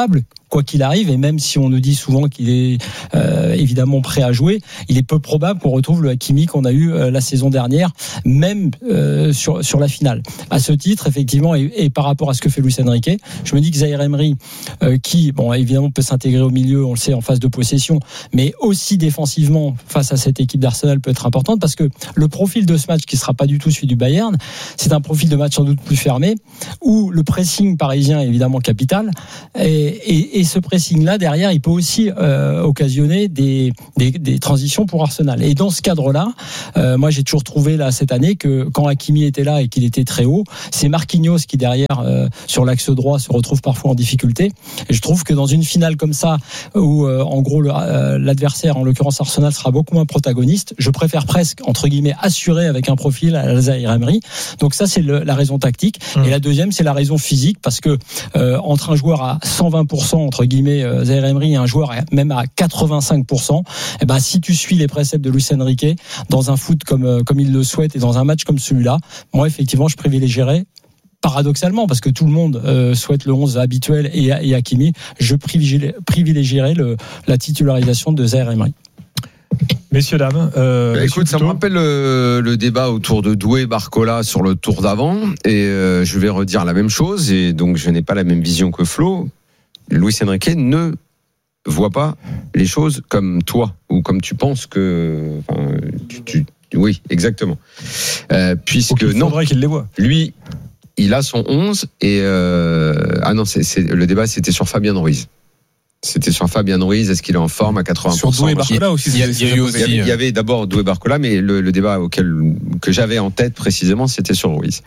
quoi qu'il arrive, et même si on nous dit souvent qu'il est euh, évidemment prêt à jouer, il est peu probable qu'on retrouve le Hakimi qu'on a eu euh, la saison dernière, même euh, sur sur la finale. À ce titre, effectivement, et, et par rapport à ce que fait Luis Enrique, je me dis que Zaïre Emery, euh, qui, bon, évidemment, peut s'intégrer au milieu, on le sait, en phase de possession, mais aussi défensivement face à cette équipe d'Arsenal peut être importante, parce que le profil de ce match, qui sera pas du tout celui du Bayern, c'est un profil de match sans doute plus fermé, où le pressing parisien est évidemment capital, et, et, et ce pressing-là, derrière, il peut aussi euh, occasionner des, des, des transitions pour Arsenal. Et dans ce cadre-là, euh, moi j'ai toujours trouvé là cette année que quand Hakimi était là et qu'il était très haut, c'est Marquinhos qui derrière euh, sur l'axe droit se retrouve parfois en difficulté. Et je trouve que dans une finale comme ça, où euh, en gros le, euh, l'adversaire, en l'occurrence Arsenal, sera beaucoup moins protagoniste, je préfère presque entre guillemets assurer avec un profil à Zaïre Emery. Donc ça c'est le, la raison tactique. Mmh. Et la deuxième c'est la raison physique, parce que euh, entre un joueur à cent vingt pour cent entre guillemets euh, Zaïre Emery et un joueur à, même à quatre-vingt-cinq pour cent, et ben si tu suis les préceptes de Luis Enrique dans un foot comme euh, comme il le souhaite et dans un match comme celui-là, moi effectivement je privilégierais, paradoxalement, parce que tout le monde euh, souhaite le onze habituel et, et Hakimi, je privilégierais, privilégierais le, la titularisation de Zaïre Emery. Messieurs, dames. Euh, bah, écoute, ça me rappelle le, le débat autour de Doué Barcola sur le tour d'avant, et euh, je vais redire la même chose, et donc je n'ai pas la même vision que Flo. Luis Enrique ne voit pas les choses comme toi, ou comme tu penses que... Enfin, tu, tu, oui, exactement. Euh, puisque il non, qu'il les voit. Lui, il a son onze, et... Euh, ah non, c'est, c'est, le débat, c'était sur Fabien Ruiz. C'était sur Fabien Ruiz, est-ce qu'il est en forme à quatre-vingts pour cent? Sur Doué Barcola aussi. Il y, a, il, y a eu aussi, il y avait d'abord Doué Barcola, mais le, le débat auquel que j'avais en tête précisément, c'était sur Ruiz.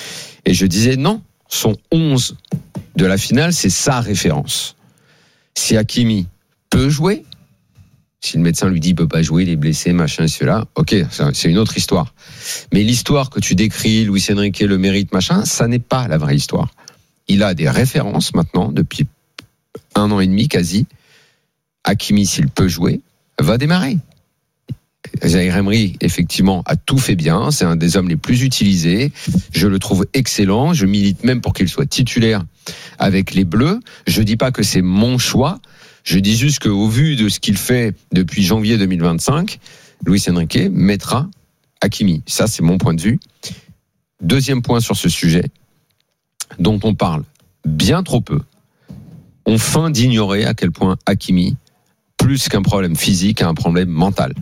Et je disais non, son onze de la finale, c'est sa référence. Si Hakimi peut jouer, si le médecin lui dit il peut pas jouer, il est blessé, machin et cela, ok, c'est une autre histoire. Mais l'histoire que tu décris, Luis Enrique le mérite, machin, ça n'est pas la vraie histoire. Il a des références maintenant depuis un an et demi quasi. Hakimi, s'il peut jouer, va démarrer. Zaïre Emery, effectivement, a tout fait bien. C'est un des hommes les plus utilisés. Je le trouve excellent. Je milite même pour qu'il soit titulaire avec les Bleus. Je dis pas que c'est mon choix. Je dis juste qu'au vu de ce qu'il fait depuis janvier deux mille vingt-cinq, Luis Enrique mettra Hakimi. Ça, c'est mon point de vue. Deuxième point sur ce sujet, dont on parle bien trop peu. On feint d'ignorer à quel point Hakimi, plus qu'un problème physique, a un problème mental.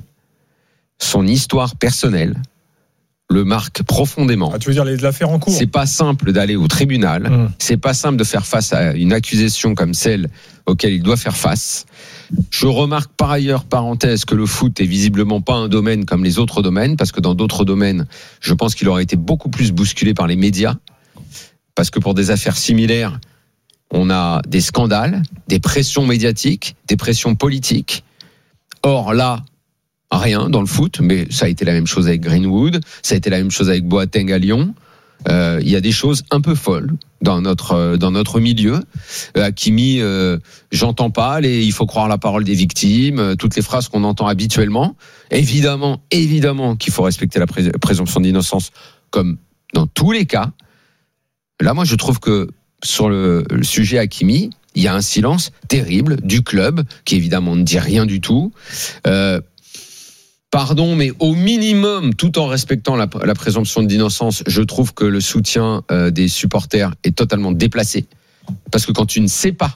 Son histoire personnelle le marque profondément. Ah, tu veux dire l'affaire en cours? C'est pas simple d'aller au tribunal. Mmh. C'est pas simple de faire face à une accusation comme celle auquel il doit faire face. Je remarque par ailleurs, parenthèse, que le foot est visiblement pas un domaine comme les autres domaines, parce que dans d'autres domaines, je pense qu'il aurait été beaucoup plus bousculé par les médias, parce que pour des affaires similaires, on a des scandales, des pressions médiatiques, des pressions politiques. Or là, rien dans le foot, mais ça a été la même chose avec Greenwood, ça a été la même chose avec Boateng à Lyon. Euh, il y a des choses un peu folles dans notre dans notre milieu. Euh, Hakimi, euh, j'entends pas les, il faut croire la parole des victimes, euh, toutes les phrases qu'on entend habituellement. Évidemment, évidemment qu'il faut respecter la pré- présomption d'innocence, comme dans tous les cas. Là, moi, je trouve que sur le, le sujet Hakimi, il y a un silence terrible du club qui évidemment ne dit rien du tout. Euh, Pardon, mais au minimum, tout en respectant la, la présomption d'innocence, je trouve que le soutien euh, des supporters est totalement déplacé. Parce que quand tu ne sais pas,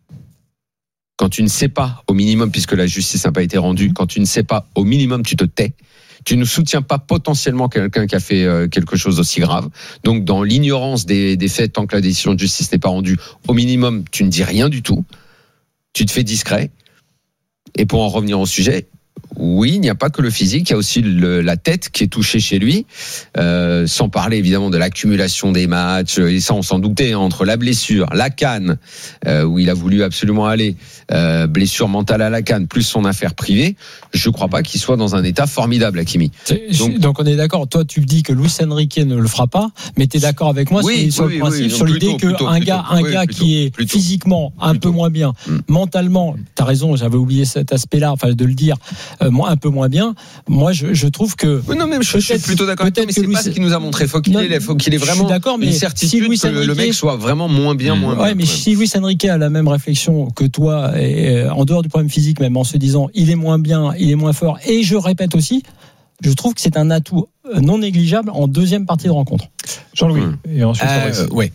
quand tu ne sais pas au minimum, puisque la justice n'a pas été rendue, quand tu ne sais pas au minimum, tu te tais. Tu ne soutiens pas potentiellement quelqu'un qui a fait euh, quelque chose d'aussi grave. Donc, dans l'ignorance des, des faits, tant que la décision de justice n'est pas rendue, au minimum, tu ne dis rien du tout. Tu te fais discret. Et pour en revenir au sujet, oui, il n'y a pas que le physique, il y a aussi le, la tête qui est touchée chez lui, euh, sans parler évidemment de l'accumulation des matchs, et ça on s'en doutait, hein, entre la blessure, la canne, euh, où il a voulu absolument aller, euh, blessure mentale à la canne, plus son affaire privée, je ne crois pas qu'il soit dans un état formidable, Hakimi. Donc, Donc on est d'accord, toi tu dis que Luis Enrique ne le fera pas, mais tu es d'accord avec moi oui, sur, oui, sur le principe, oui, sur l'idée qu'un gars, un oui, gars plutôt, qui est plutôt, physiquement un plutôt. peu moins bien, mmh. mentalement, tu as raison, j'avais oublié cet aspect-là, enfin de le dire, euh, un peu moins bien. Moi, je, je trouve que. Oui, non, mais je, je suis plutôt d'accord avec toi, mais c'est Louis... pas ce qu'il nous a montré. Faut qu'il non, ait, faut qu'il ait vraiment mais une certitude si que Enrique... le mec soit vraiment moins bien, moins ouais, bien. Mais si Luis Enrique a la même réflexion que toi, et en dehors du problème physique, même en se disant il est moins bien, il est moins fort, et je répète aussi, je trouve que c'est un atout non négligeable en deuxième partie de rencontre. Jean-Louis. Mmh. Et ensuite, euh, ouais.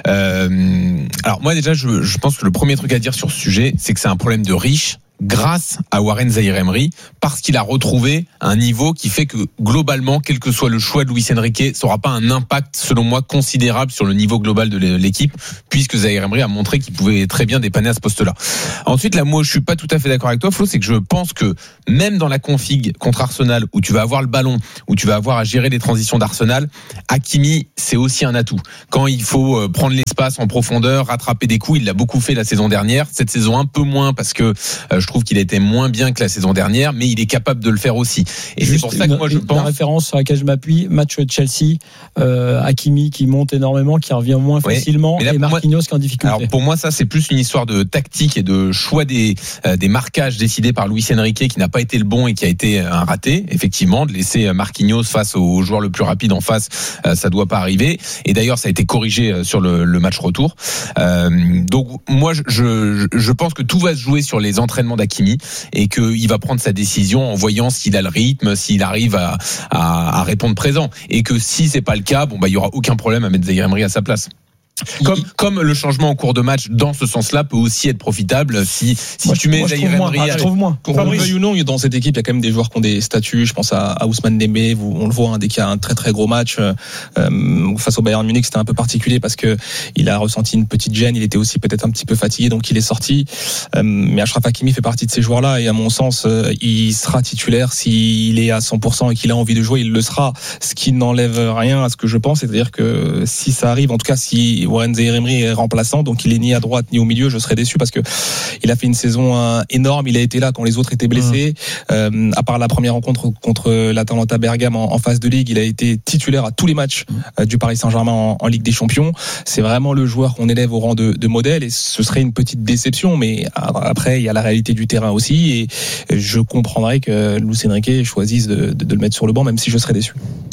Euh, alors moi déjà, je, je pense que le premier truc à dire sur ce sujet, c'est que c'est un problème de riche. Grâce à Warren Zaïre-Emery, parce qu'il a retrouvé un niveau qui fait que globalement, quel que soit le choix de Luis Enrique, ça n'aura pas un impact, selon moi, considérable sur le niveau global de l'équipe, puisque Zaïre-Emery a montré qu'il pouvait très bien dépanner à ce poste-là. Ensuite, là, moi, je suis pas tout à fait d'accord avec toi, Flo, c'est que je pense que même dans la config contre Arsenal, où tu vas avoir le ballon, où tu vas avoir à gérer les transitions d'Arsenal, Hakimi, c'est aussi un atout. Quand il faut prendre l'espace en profondeur, rattraper des coups, il l'a beaucoup fait la saison dernière. Cette saison, un peu moins, parce que euh, je trouve qu'il a été moins bien que la saison dernière, mais il est capable de le faire aussi. Et juste c'est pour ça que moi je pense. La référence sur laquelle je m'appuie, match de Chelsea, euh, Hakimi qui monte énormément, qui revient moins oui, facilement, là, et Marquinhos moi, qui est en difficulté. Alors pour moi, ça c'est plus une histoire de tactique et de choix des euh, des marquages décidés par Luis Enrique, qui n'a pas été le bon et qui a été un raté. Effectivement, de laisser Marquinhos face au joueur le plus rapide en face, euh, ça doit pas arriver. Et d'ailleurs, ça a été corrigé sur le, le match retour. Euh, donc moi, je, je je pense que tout va se jouer sur les entraînements d'Hakimi et qu'il va prendre sa décision en voyant s'il a le rythme, s'il arrive à, à, à répondre présent. Et que si c'est pas le cas, bon bah il y aura aucun problème à mettre Zaïre-Emery à sa place. Comme, comme le changement en cours de match dans ce sens-là peut aussi être profitable si, si moi, tu mets Zaïre-Emery à... Je trouve moins. Pour qu'on le veuille ou non, dans cette équipe, il y a quand même des joueurs qui ont des statuts. Je pense à, à Ousmane Dembélé, on le voit hein, dès qu'il y a un très très gros match euh, face au Bayern Munich, c'était un peu particulier parce que il a ressenti une petite gêne, il était aussi peut-être un petit peu fatigué, donc il est sorti. Euh, mais Achraf Hakimi fait partie de ces joueurs-là et à mon sens, euh, il sera titulaire s'il est à cent pour cent et qu'il a envie de jouer, il le sera. Ce qui n'enlève rien à ce que je pense, c'est-à-dire que si ça arrive, en tout cas si Warren Zaïre-Emery est remplaçant, donc il est ni à droite ni au milieu, je serais déçu parce que il a fait une saison euh, énorme, il a été là quand les autres étaient blessés, mmh. euh, à part la première rencontre contre l'Atalanta Bergame en, en phase de ligue, il a été titulaire à tous les matchs euh, du Paris Saint-Germain en, en Ligue des Champions. C'est vraiment le joueur qu'on élève au rang de, de modèle et ce serait une petite déception, mais après il y a la réalité du terrain aussi et je comprendrais que Luis Enrique choisisse de, de, de le mettre sur le banc, même si je serais déçu.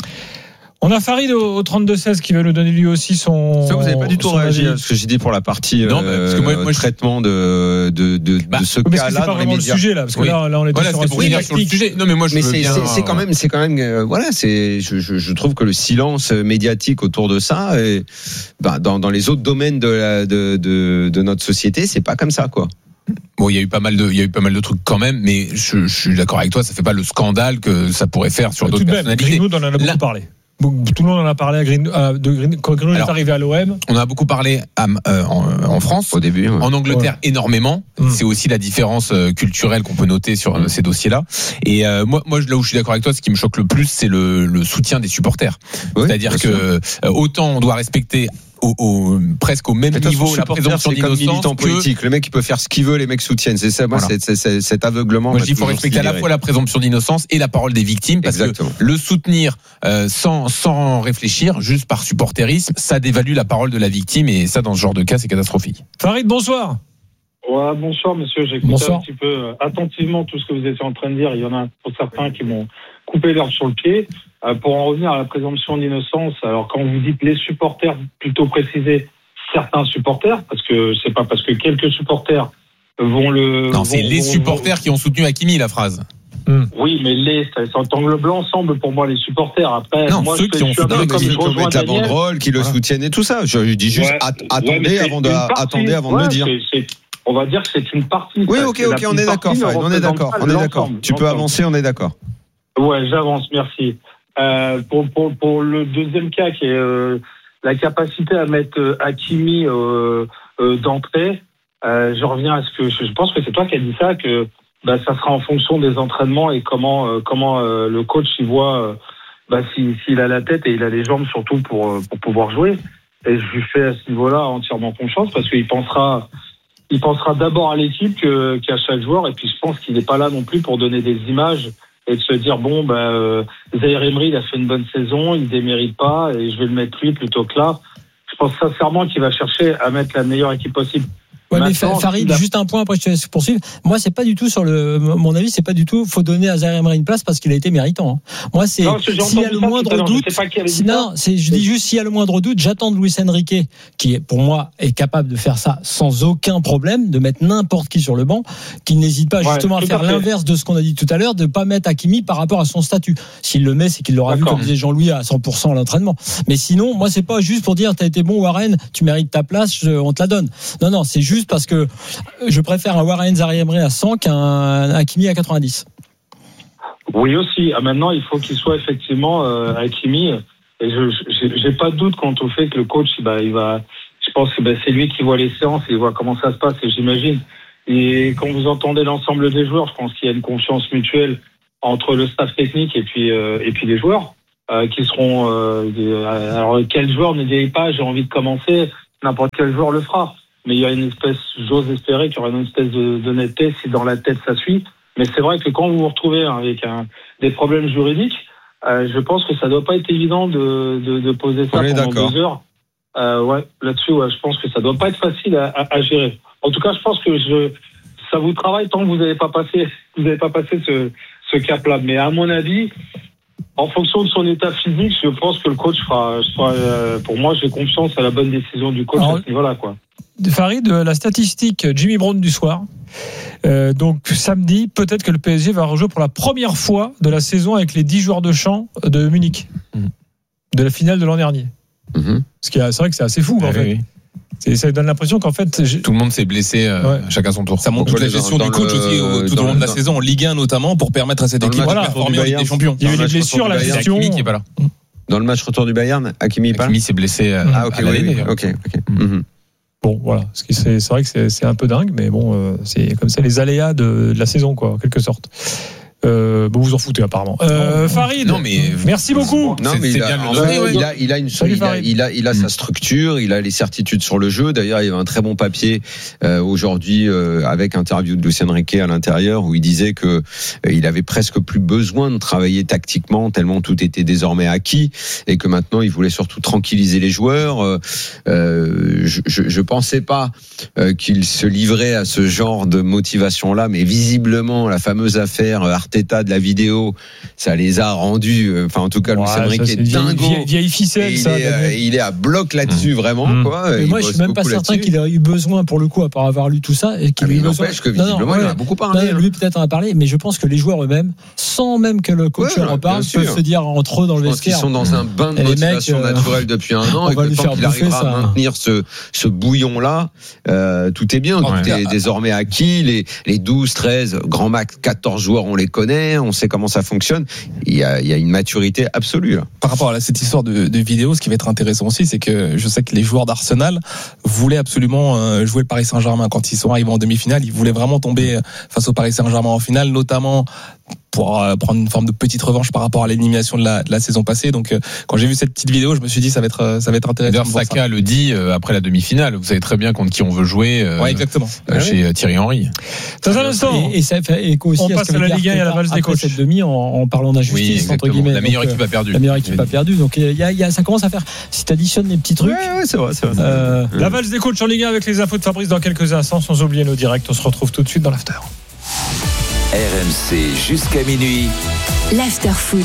On a Farid au trente-deux seize qui veut nous donner lui aussi son. Ça, vous n'avez pas du tout réagi à ce que j'ai dit pour la partie non, euh, parce que moi, moi, traitement de, de, de, bah, de ce oui, cas-là. C'est pas vraiment le sujet là, parce que oui. là, là, on est voilà, sur, un pour sujet sur le sujet. Non, mais moi, je mais veux c'est, bien. C'est, c'est quand même, c'est quand même, euh, voilà, c'est, je, je, je trouve que le silence médiatique autour de ça, et, bah, dans, dans les autres domaines de, la, de, de, de notre société, c'est pas comme ça, quoi. Bon, il y a eu pas mal de, il y a eu pas mal de trucs quand même, mais je, je suis d'accord avec toi, ça fait pas le scandale que ça pourrait faire sur bah, d'autres personnalités. Greenwood en a beaucoup là, parlé. Tout le monde en a parlé à Green, à, de Green, quand Greenwood est arrivé à l'O M. On a beaucoup parlé à, euh, en, en France, au début, ouais. En Angleterre ouais. énormément. Mmh. C'est aussi la différence euh, culturelle qu'on peut noter sur euh, ces dossiers-là. Et euh, moi, moi, là où je suis d'accord avec toi, ce qui me choque le plus, c'est le, le soutien des supporters. Oui, c'est-à-dire que euh, autant on doit respecter. Au, au, presque au même niveau la présomption d'innocence comme militant que... politique. Le mec il peut faire ce qu'il veut, les mecs soutiennent. C'est ça, moi voilà. c'est, c'est, c'est cet aveuglement. Moi je dis il faut respecter à la fois la présomption d'innocence et la parole des victimes parce Exactement. que le soutenir euh, sans sans réfléchir, juste par supporterisme, ça dévalue la parole de la victime et ça dans ce genre de cas c'est catastrophique. Farid, bonsoir. Ouais, bonsoir monsieur, j'ai écouté un petit peu euh, attentivement tout ce que vous étiez en train de dire. Il y en a pour certains qui m'ont coupé l'herbe sur le pied. Euh, pour en revenir à la présomption d'innocence, alors quand vous dites les supporters, plutôt préciser certains supporters, parce que c'est pas parce que quelques supporters vont le... Non, vont, c'est les vont, supporters vont... qui ont soutenu Hakimi, la phrase. Hum. Oui, mais les, ça, ça englobe l'ensemble pour moi les supporters. Après, non, moi, ceux je, qui ont soutenu, comme je rejoins la banderole, qui le voilà. soutiennent et tout ça. Je, je dis juste ouais, att- attendez, ouais, avant de, attendez avant ouais, de le dire. C'est, c'est, on va dire que c'est une partie. Oui, ok, ok, on est d'accord, Farid, on est d'accord, on est d'accord. Tu peux avancer, on est d'accord. Ouais, j'avance, merci. Euh, pour, pour, pour le deuxième cas qui est euh, la capacité à mettre euh, Hakimi euh, euh, d'entrée, euh, je reviens à ce que je pense que c'est toi qui as dit ça, que bah, ça sera en fonction des entraînements et comment euh, comment euh, le coach y voit euh, bah, si, s'il a la tête et il a les jambes surtout pour pour pouvoir jouer. Et je lui fais à ce niveau-là entièrement confiance parce qu'il pensera il pensera d'abord à l'équipe que, qu'à chaque joueur et puis je pense qu'il n'est pas là non plus pour donner des images et de se dire bon bah euh, Zaïre-Emery il a fait une bonne saison, il démérite pas et je vais le mettre lui plutôt que là. Je pense sincèrement qu'il va chercher à mettre la meilleure équipe possible. Ouais, mais Maintenant, Farid, a... juste un point, après je te laisse poursuivre. Moi, c'est pas du tout sur le, mon avis, c'est pas du tout, faut donner à Zaire Emery une place parce qu'il a été méritant. Hein. Moi, c'est, non, s'il y a le moindre doute, si, non, c'est, je dis juste s'il y a le moindre doute, j'attends de Luis Enrique, qui est, pour moi, est capable de faire ça sans aucun problème, de mettre n'importe qui sur le banc, qu'il n'hésite pas justement ouais, à faire à l'inverse de ce qu'on a dit tout à l'heure, de pas mettre Hakimi par rapport à son statut. S'il le met, c'est qu'il l'aura D'accord. vu, comme disait Jean-Louis, à cent pour cent à l'entraînement. Mais sinon, moi, c'est pas juste pour dire, t'as été bon, Warren, tu mérites ta place, je, on te la donne. Non, non, c'est juste parce que je préfère un Warren Zaire Emery à cent qu'un Hakimi à quatre-vingt-dix. Oui aussi. Ah, maintenant, il faut qu'il soit effectivement euh, Hakimi. Et je j'ai, j'ai pas de doute quant au fait que le coach, bah, il va. Je pense que bah, c'est lui qui voit les séances, il voit comment ça se passe. Et j'imagine. Et quand vous entendez l'ensemble des joueurs, je pense qu'il y a une confiance mutuelle entre le staff technique et puis euh, et puis les joueurs euh, qui seront. Euh, des, alors quel joueur ne dit pas j'ai envie de commencer, n'importe quel joueur le fera. Mais il y a une espèce, j'ose espérer qu'il y aura une espèce de, d'honnêteté si dans la tête ça suit. Mais c'est vrai que quand vous vous retrouvez avec un, des problèmes juridiques, euh, je pense que ça doit pas être évident de, de, de poser ça pendant d'accord. deux heures. Euh, ouais, là-dessus, ouais, je pense que ça doit pas être facile à, à, à gérer. En tout cas, je pense que je, ça vous travaille tant que vous n'avez pas passé, vous n'avez pas passé ce, ce cap-là. Mais à mon avis, en fonction de son état physique, je pense que le coach fera, fera euh, pour moi, j'ai confiance à la bonne décision du coach Alors, à ce niveau-là, quoi. Farid, la statistique Jimmy Brown du soir. Euh, donc samedi, peut-être que le P S G va rejouer pour la première fois de la saison avec les dix joueurs de champ de Munich, mmh. de la finale de l'an dernier. Mmh. Ce qui est, c'est vrai que c'est assez fou, ah, en fait. Oui. C'est, ça donne l'impression qu'en fait j'ai... tout le monde s'est blessé euh, ouais. chacun son tour. Ça montre toute la gestion du coach le, aussi au, tout au long de la dans, saison en Ligue un notamment pour permettre à cette équipe de performer en Ligue des Champions. Il y a eu des blessures, la gestion. Hakimi qui est pas là. Dans le match retour du Bayern, Hakimi est pas là. Hakimi s'est blessé. Euh, ah ok, à oui, oui, ok, ok. Mm-hmm. Bon, voilà. C'est, c'est vrai que c'est, c'est un peu dingue, mais bon, euh, c'est comme ça les aléas de, de la saison, quoi, en quelque sorte. Euh, bon, vous en foutez apparemment. Euh, Farid, non, mais merci beaucoup. Non, mais il a, fait, ouais. il a, il a une, Salut, il a, il a, il a mmh. sa structure, il a les certitudes sur le jeu. D'ailleurs, il y avait un très bon papier euh, aujourd'hui euh, avec interview de Luis Enrique à l'intérieur où il disait que euh, il avait presque plus besoin de travailler tactiquement tellement tout était désormais acquis et que maintenant il voulait surtout tranquilliser les joueurs. Euh, euh, je, je, je pensais pas euh, qu'il se livrait à ce genre de motivation-là, mais visiblement la fameuse affaire Arteta de la vidéo, ça les a rendus. Enfin, en tout cas, Luis Enrique est dingo. Vieille, vieille ficelle, ça. Il est, il est à bloc là-dessus, mmh. vraiment. Mmh. Quoi. Mais moi, je suis même pas certain qu'il ait eu besoin, pour le coup, après avoir lu tout ça, et qu'il ah, ait eu besoin. Que visiblement, non, non, il en a beaucoup parlé. Non, lui, peut-être en a parlé, mais je pense que les joueurs eux-mêmes, sans même que le coach ouais, en reparle, peuvent se dire entre eux dans le vestiaire. Ils sont dans un bain de motivation mecs, naturelle depuis un an, et que tant qu'il arrivera à maintenir ce, ce bouillon-là, euh, tout est bien. Tout est désormais acquis. Les, les douze, treize, grand max, quatorze joueurs, on les connaît, on sait comment ça fonctionne. Il y a, il y a une maturité absolue, là. Par rapport à cette histoire de, de vidéo, ce qui va être intéressant aussi, c'est que je sais que les joueurs d'Arsenal voulaient absolument jouer le Paris Saint-Germain quand ils sont arrivés en demi-finale. Ils voulaient vraiment tomber face au Paris Saint-Germain en finale, notamment pour euh, prendre une forme de petite revanche par rapport à l'élimination de la, de la saison passée. Donc, euh, quand j'ai vu cette petite vidéo, je me suis dit ça va être, ça va être intéressant. D'ailleurs, Saka le dit euh, après la demi-finale. Vous savez très bien contre qui on veut jouer. Euh, ouais, exactement. Euh, chez euh, Thierry Henry. Dans un instant. Et, et ça fait écho aussi on passe à, à la Ligue un et à la valse des coachs. Cette demi en, en parlant d'injustice oui, entre guillemets. La meilleure donc, équipe a perdu. La meilleure équipe a perdu. Donc, il y a, il y a, ça commence à faire. Si tu additionnes les petits trucs. Ouais, ouais, c'est vrai, c'est vrai. Euh, la valse des coachs en Ligue un avec les infos de Fabrice dans quelques instants, sans oublier nos directs. On se retrouve tout de suite dans l'after. R M C jusqu'à minuit. L'after foot.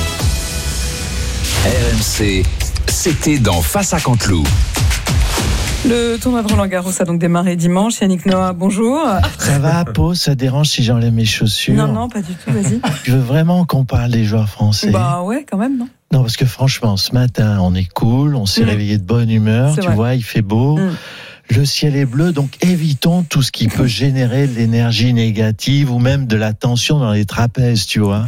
R M C, c'était dans Face à Canteloup. Le tournoi de Roland-Garros a donc démarré dimanche. Yannick Noah, bonjour. Ça va, Pau, ça dérange si j'enlève mes chaussures? Non, non, pas du tout, vas-y. Tu veux vraiment qu'on parle des joueurs français? Bah ouais, quand même, non? Non, parce que franchement, ce matin, on est cool, on s'est mmh. réveillé de bonne humeur, C'est tu vrai. vois, il fait beau. Mmh. Le ciel est bleu, donc évitons tout ce qui peut générer de l'énergie négative ou même de la tension dans les trapèzes, tu vois.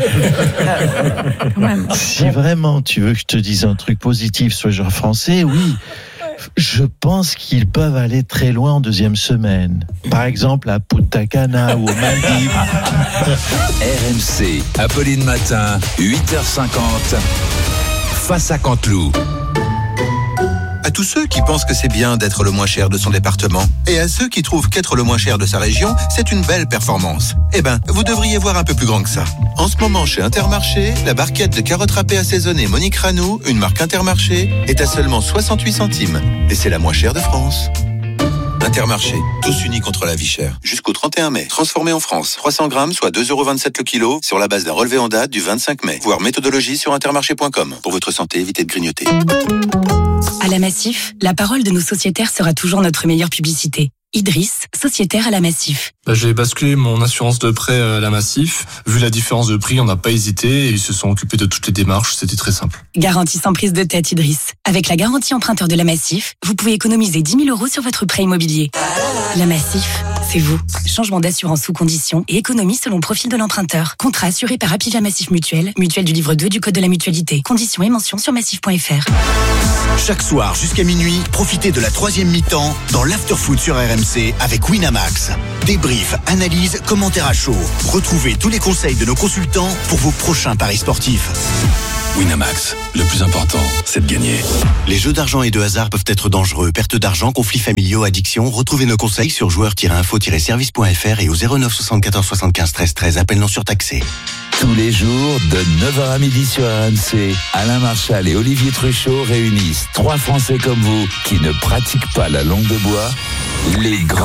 Si vraiment tu veux que je te dise un truc positif sur les joueurs français, oui, je pense qu'ils peuvent aller très loin en deuxième semaine. Par exemple à Punta Cana ou aux Maldives. R M C, Apolline Matin, huit heures cinquante, Face à Canteloup. À tous ceux qui pensent que c'est bien d'être le moins cher de son département et à ceux qui trouvent qu'être le moins cher de sa région, c'est une belle performance. Eh ben, vous devriez voir un peu plus grand que ça. En ce moment, chez Intermarché, la barquette de carottes râpées assaisonnées Monique Ranou, une marque Intermarché, est à seulement soixante-huit centimes. Et c'est la moins chère de France. Intermarché, tous unis contre la vie chère. Jusqu'au trente et un mai. Transformé en France. trois cents grammes, soit deux euros vingt-sept le kilo, sur la base d'un relevé en date du vingt-cinq mai. Voir méthodologie sur intermarché point com. Pour votre santé, évitez de grignoter. À la Massif, la parole de nos sociétaires sera toujours notre meilleure publicité. Idriss, sociétaire à la Massif. Bah, j'ai basculé mon assurance de prêt à la Massif. Vu la différence de prix, on n'a pas hésité et ils se sont occupés de toutes les démarches. C'était très simple. Garantie sans prise de tête, Idriss. Avec la garantie emprunteur de la Massif, vous pouvez économiser dix mille euros sur votre prêt immobilier. La Massif, c'est vous. Changement d'assurance sous condition et économie selon profil de l'emprunteur. Contrat assuré par Apivia Massif Mutuelle, mutuelle du livre deux du Code de la mutualité. Conditions et mentions sur massif point f r. Chaque soir jusqu'à minuit, profitez de la troisième mi-temps dans l'Afterfoot sur R M C avec Winamax. Débrief, analyse, commentaires à chaud. Retrouvez tous les conseils de nos consultants pour vos prochains paris sportifs. Winamax, le plus important, c'est de gagner. Les jeux d'argent et de hasard peuvent être dangereux. Perte d'argent, conflits familiaux, addiction. Retrouvez nos conseils sur joueurs tiret info tiret service point f r et au zéro neuf soixante-quatorze soixante-quinze treize treize. Appel non surtaxé. Tous les jours, de neuf heures à midi sur R M C, Alain Marchal et Olivier Truchot réunissent trois Français comme vous qui ne pratiquent pas la langue de bois, les grands